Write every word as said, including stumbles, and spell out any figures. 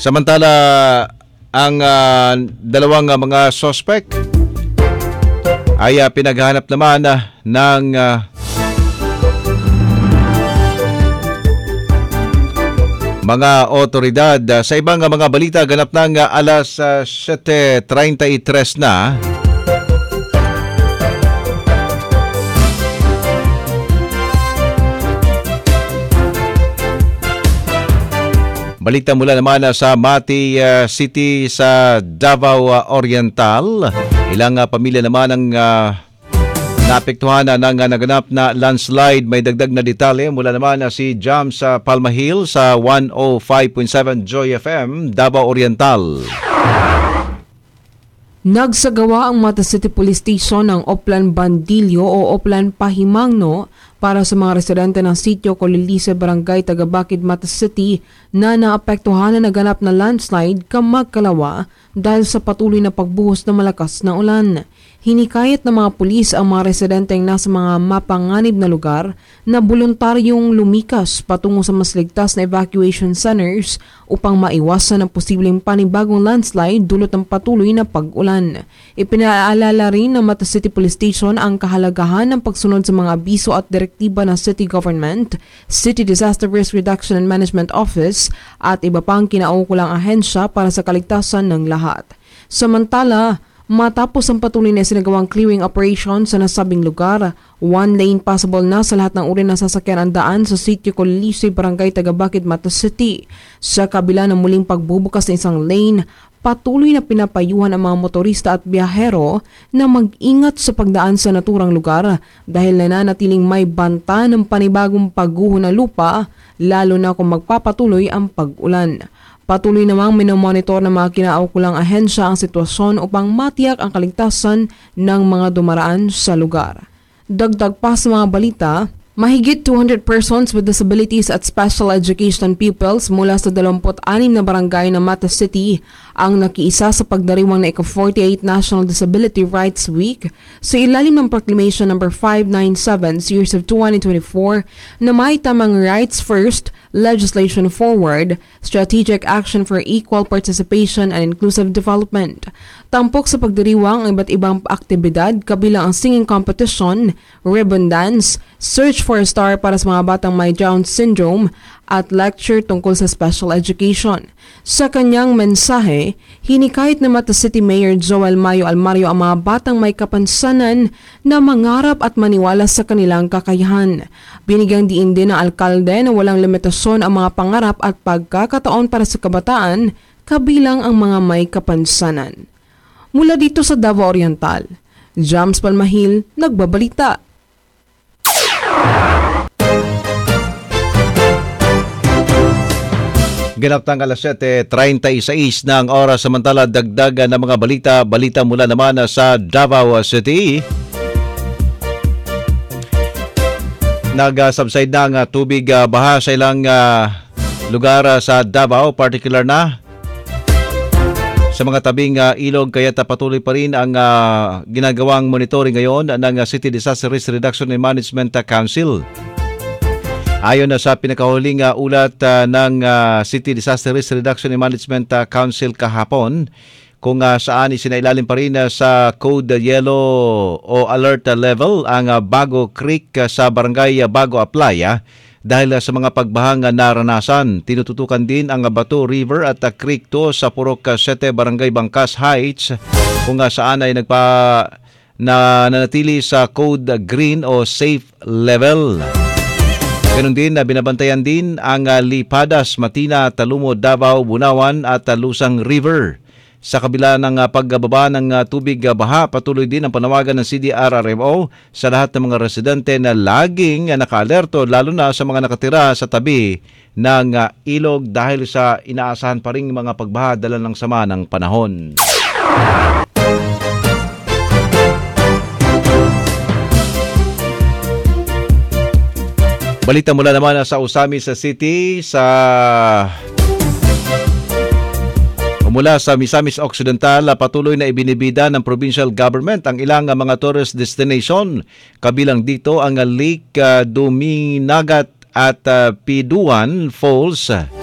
Samantala, ang uh, dalawang uh, mga suspect ay uh, pinaghahanap naman uh, ng uh, mga otoridad. Uh, sa ibang uh, mga balita, ganap ng uh, alas uh, siyete treinta y tres na. Balita mula naman sa Mati uh, City sa Davao uh, Oriental. Ilang uh, pamilya naman ang uh, naapektuhan na ng uh, naganap na landslide. May dagdag na detalye mula naman uh, si Jam sa Palma Hill sa one oh five point seven Joy F M, Davao Oriental. Nagsagawa ang Mata City Police Station ng Oplan Bandilyo o Oplan Pahimangno para sa mga residente ng sitio Colilise, Barangay Tagabakid, Mata City na naapektuhan na naganap na landslide kamagkalawa dahil sa patuloy na pagbuhos ng malakas na ulan. Hinikayat ng mga pulis ang mga residenteng nasa mga mapanganib na lugar na voluntaryong lumikas patungo sa mas ligtas na evacuation centers upang maiwasan ang posibleng panibagong landslide dulot ng patuloy na pag-ulan. Ipinaalala rin ng Mata City Police Station ang kahalagahan ng pagsunod sa mga abiso at direktiba ng City Government, City Disaster Risk Reduction and Management Office at iba pang kinaukulang ahensya para sa kaligtasan ng lahat. Samantala, matapos ang patuloy na sinagawang clearing operation sa nasabing lugar, one lane possible na sa lahat ng uri ng sasakyan ang daan sa sitio Colilise, Barangay Tagabakid, Mata City. Sa kabila ng muling pagbubukas ng isang lane, patuloy na pinapayuhan ang mga motorista at biyahero na mag-ingat sa pagdaan sa naturang lugar dahil nananatiling may banta ng panibagong pagguho ng lupa lalo na kung magpapatuloy ang pag-ulan. Patuloy namang minomonitor ng mga kinaukulang ahensya ang sitwasyon upang matiyak ang kaligtasan ng mga dumaraan sa lugar. Dagdag pa sa mga balita, mahigit two hundred persons with disabilities at special education pupils mula sa dalawampu't anim na barangay ng Mata City ang nakiisa sa pagdiriwang na ika forty-eight National Disability Rights Week sa ilalim ng Proclamation number five ninety-seven Series of twenty twenty-four na may tamang Rights First, Legislation Forward, Strategic Action for Equal Participation and Inclusive Development. Tampok sa pagdiriwang ang iba't ibang aktibidad kabilang ang singing competition, ribbon dance, search for a star para sa mga batang may Down syndrome at lecture tungkol sa special education. Sa kanyang mensahe, hinikayat na Mata City Mayor Joel Mayo Almario ang mga batang may kapansanan na mangarap at maniwala sa kanilang kakayahan. Binigyang diin din ng alkalde na walang limitasyon ang mga pangarap at pagkakataon para sa kabataan, kabilang ang mga may kapansanan. Mula dito sa Davao Oriental, Jams Palmahil, nagbabalita. Ganap tang alas siyete treinta y seis na ang oras, samantala dagdag na mga balita, balita mula naman sa Davao City. Nag-subside na ang tubig uh, baha sa ilang uh, lugar uh, sa Davao, particular na sa mga tabing uh, ilog, kaya patuloy pa rin ang uh, ginagawang monitoring ngayon ng uh, City Disaster Risk Reduction and Management Council. Ayon na sa pinakahuling uh, ulat uh, ng uh, City Disaster Risk Reduction and Management uh, Council kahapon, kung uh, saan isinailalim pa rin uh, sa Code Yellow o Alert level ang uh, Bago Creek uh, sa Barangay uh, Bago Aplaya dahil uh, sa mga pagbahang uh, naranasan. Tinututukan din ang uh, Bato River at uh, Creek two sa Purok uh, Sete, Barangay Bangkas Heights, kung uh, saan ay nagpa na nanatili sa Code uh, Green o Safe level. Ganon din na uh, binabantayan din ang uh, Lipadas, Matina, Talumo, Davao, Bunawan at uh, Lusang River. Sa kabila ng uh, pagbaba ng uh, tubig uh, baha, patuloy din ang panawagan ng C D R R M O sa lahat ng mga residente na laging uh, naka-alerto, lalo na sa mga nakatira sa tabi ng uh, ilog dahil sa inaasahan pa rin mga pagbaha dala ng sama ng panahon. Balita mula naman sa Usami sa City sa mula sa Misamis Occidental, patuloy na ibinibida ng provincial government ang ilang mga tourist destination. Kabilang dito ang Lake uh, Duminagat at uh, Piduan Falls.